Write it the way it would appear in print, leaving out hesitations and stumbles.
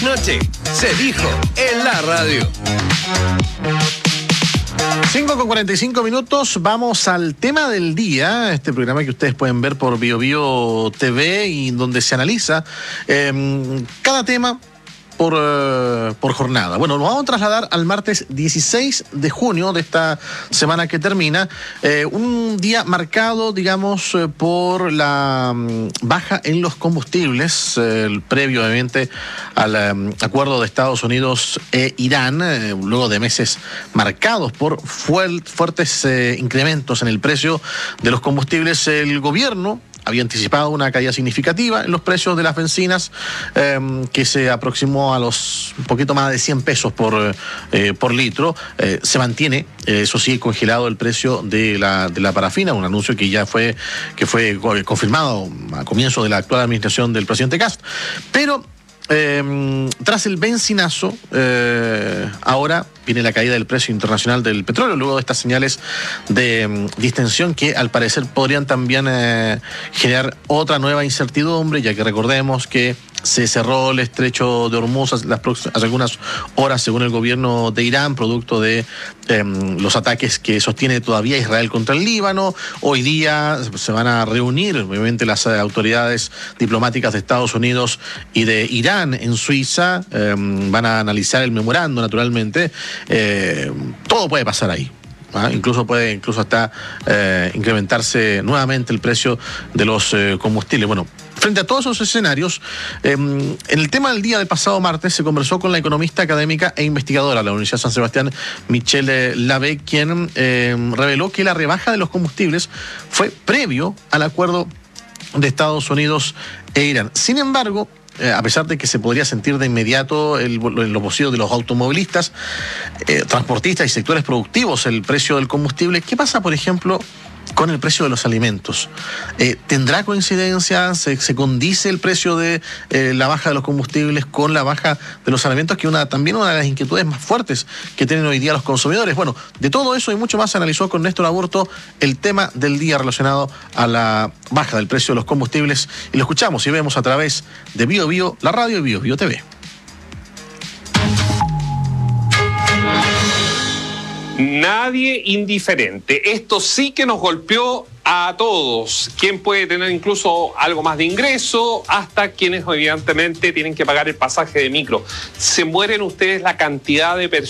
Noche, se dijo en la radio. 5:45, vamos al tema del día, este programa que ustedes pueden ver por BioBio TV y donde se analiza cada tema por jornada. Bueno, nos vamos a trasladar al martes 16 de junio de esta semana que termina, un día marcado, digamos, por la baja en los combustibles, previo obviamente al acuerdo de Estados Unidos e Irán, luego de meses marcados por fuertes incrementos en el precio de los combustibles. El gobierno había anticipado una caída significativa en los precios de las bencinas, que se aproximó a los un poquito más de 100 pesos por litro. Se mantiene, eso sí, congelado el precio de la parafina, un anuncio que fue confirmado a comienzo de la actual administración del presidente Kast. Pero tras el bencinazo, ahora viene la caída del precio internacional del petróleo, luego de estas señales de distensión que al parecer podrían también generar otra nueva incertidumbre, ya que recordemos que se cerró el estrecho de Hormuz hace algunas horas, según el gobierno de Irán, producto de los ataques que sostiene todavía Israel contra el Líbano. Hoy día se van a reunir, obviamente, las autoridades diplomáticas de Estados Unidos y de Irán en Suiza. Van a analizar el memorando, naturalmente. Todo puede pasar ahí. Incluso hasta incrementarse nuevamente el precio de los combustibles. Bueno, frente a todos esos escenarios, en el tema del día del pasado martes se conversó con la economista académica e investigadora de la Universidad San Sebastián, Michelle Lave, quien reveló que la rebaja de los combustibles fue previo al acuerdo de Estados Unidos e Irán. Sin embargo, a pesar de que se podría sentir de inmediato en los bolsillos de los automovilistas, transportistas y sectores productivos el precio del combustible, ¿qué pasa, por ejemplo, con el precio de los alimentos? ¿Tendrá coincidencia? ¿Se condice el precio de la baja de los combustibles con la baja de los alimentos, que también una de las inquietudes más fuertes que tienen hoy día los consumidores? Bueno, de todo eso y mucho más se analizó con Néstor Aburto el tema del día relacionado a la baja del precio de los combustibles, y lo escuchamos y vemos a través de BioBio, la radio, y BioBio TV. Nadie indiferente. Esto sí que nos golpeó a todos. Quien puede tener incluso algo más de ingreso, hasta quienes evidentemente tienen que pagar el pasaje de micro. Se mueren ustedes la cantidad de personas